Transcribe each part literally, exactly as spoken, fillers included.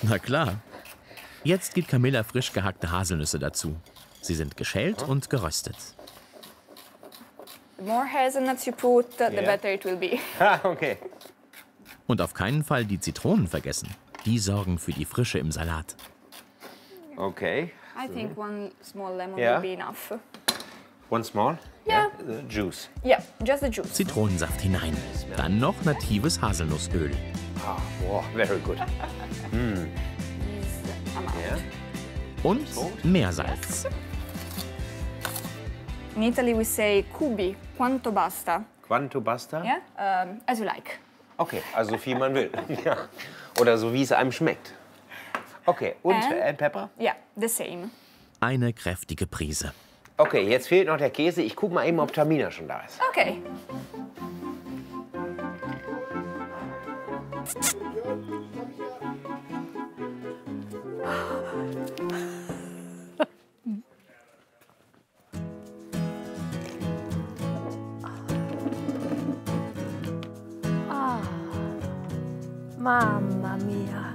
Na klar. Jetzt gibt Camilla frisch gehackte Haselnüsse dazu. Sie sind geschält und geröstet. The more hazelnuts you put, the Yeah. better it will be. Ah, okay. Und auf keinen Fall die Zitronen vergessen. Die sorgen für die Frische im Salat. Okay. I think one small lemon Yeah. will be enough. One small? Yeah. The juice. Yeah, just the juice. Zitronensaft hinein. Dann noch natives Haselnussöl. Ah, wow, very good. This amount. Yeah. Und mehr Salz. In Italy we say cubi, quanto basta. Quanto basta? Yeah, um, as you like. Okay, also so viel man will. Ja. Oder so wie es einem schmeckt. Okay, und And- and Pepper? Yeah, the same. Eine kräftige Prise. Okay, jetzt fehlt noch der Käse. Ich guck mal eben, ob Tamina schon da ist. Okay. Mamma mia.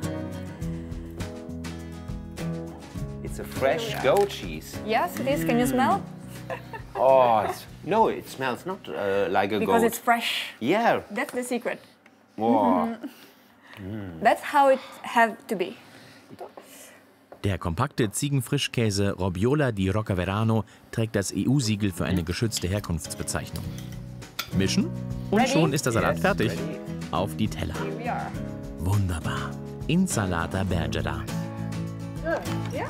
It's a fresh goat cheese. Yes, it is. Can you smell? Oh, it's, no, it smells not uh, like a Because goat. it's fresh. Yeah. That's the secret. Wow. That's how it have to be. Der kompakte Ziegenfrischkäse Robbiola di Roccaverano trägt das E U-Siegel für eine geschützte Herkunftsbezeichnung. Mischen und Ready? schon ist der Salat Yes, fertig. ready. Auf die Teller. Here we are. Wunderbar. Insalata Bergera. Yeah.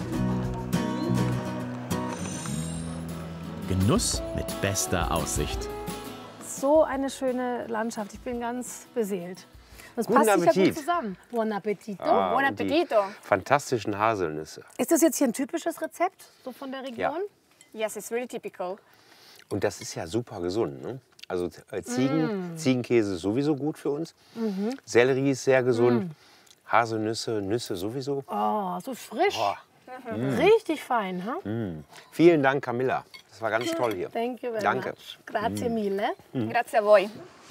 Genuss mit bester Aussicht. So eine schöne Landschaft. Ich bin ganz beseelt. Das Guten passt sich ja Appetit. gut zusammen. Buon appetito. Ah, Buon und die appetito. Fantastischen Haselnüsse. Ist das jetzt hier ein typisches Rezept, so von der Region? Yes, it's really typical. Und das ist ja super gesund. Ne? Also äh, Ziegen, Mm. Ziegenkäse ist sowieso gut für uns. Mhm. Sellerie ist sehr gesund. Haselnüsse, Nüsse sowieso. Oh, so frisch. Boah. Richtig fein. Hm? Vielen Dank, Camilla. Das war ganz toll hier. Thank you very Danke. much. Grazie mille. Grazie a voi.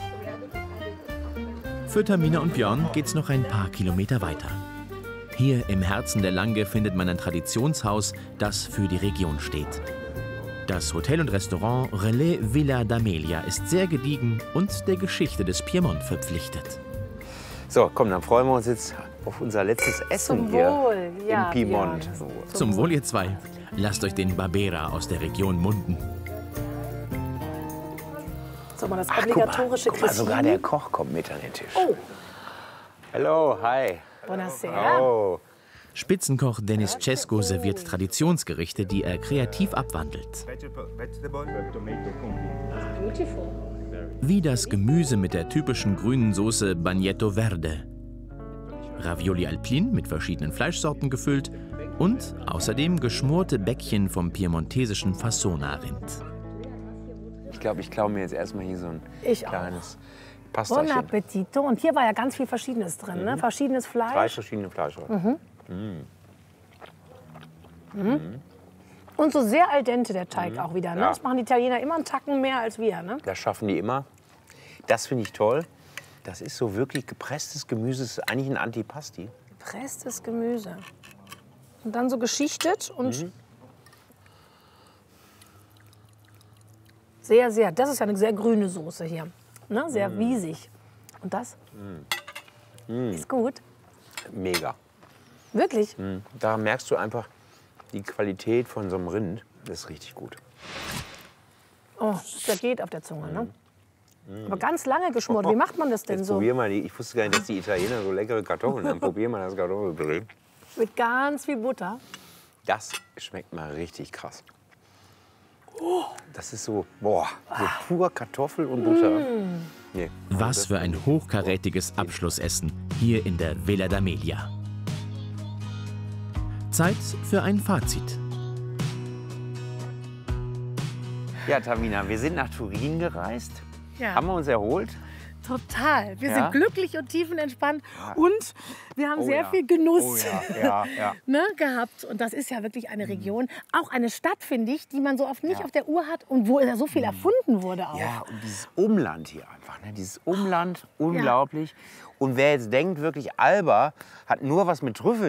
Für Tamina und Björn geht's noch ein paar Kilometer weiter. Hier im Herzen der Lange findet man ein Traditionshaus, das für die Region steht. Das Hotel und Restaurant Relais Villa d'Amelia ist sehr gediegen und der Geschichte des Piemont verpflichtet. So, komm, dann freuen wir uns jetzt auf unser letztes Essen Zum hier Wohl. Ja, im Piemont. Björn. Zum Wohl, ihr zwei. Lasst euch den Barbera aus der Region munden. So, mal das Ach, guck mal, obligatorische guck mal, sogar der Christine. Koch kommt mit an den Tisch. Oh, Hallo, hi. buonasera. Oh. Spitzenkoch Denis Cesco serviert Traditionsgerichte, die er kreativ abwandelt. Beautiful. Wie das Gemüse mit der typischen grünen Soße Bagnetto Verde. Ravioli Alpin mit verschiedenen Fleischsorten gefüllt und außerdem geschmorte Bäckchen vom piemontesischen Fassona-Rind. Ich glaube, ich klaue mir jetzt erstmal hier so ein Ich auch. kleines Buon Pastachen. appetito. Und hier war ja ganz viel Verschiedenes drin, ne? Verschiedenes Drei Fleisch. verschiedene Fleischsorten. Und so sehr al dente der Teig auch wieder. Ne? Ja. Das machen die Italiener immer einen Tacken mehr als wir. Ne? Das schaffen die immer. Das finde ich toll. Das ist so wirklich gepresstes Gemüse. Das ist eigentlich ein Antipasti. Presstes Gemüse. Und dann so geschichtet und sehr, sehr. Das ist ja eine sehr grüne Soße hier. Ne? Sehr wiesig. Und das ist gut. Mega. Wirklich. Da merkst du einfach die Qualität von so einem Rind. Das ist richtig gut. Oh, der geht auf der Zunge. Ne? Aber ganz lange geschmort. Wie macht man das denn Jetzt so? probier mal die. Ich wusste gar nicht, dass die Italiener so leckere Kartoffeln haben. Probier mal das Kartoffelpüree. Mit ganz viel Butter. Das schmeckt mal richtig krass. Das ist so, boah, so pur Kartoffel und Butter. Nee. Was für ein hochkarätiges Abschlussessen hier in der Villa d'Amelia. Zeit für ein Fazit. Ja, Tamina, wir sind nach Turin gereist. Ja. Haben wir uns erholt? Total. Wir Ja? sind glücklich und tiefenentspannt. Und wir haben Oh sehr ja. viel Genuss Oh ja, ja, ja. ne, gehabt. Und das ist ja wirklich eine Region, auch eine Stadt, finde ich, die man so oft nicht Ja. auf der Uhr hat und wo ja so viel erfunden wurde auch. Ja, und dieses Umland hier einfach. Ne? Dieses Umland, unglaublich. Und wer jetzt denkt, wirklich Alba hat nur was mit Trüffeln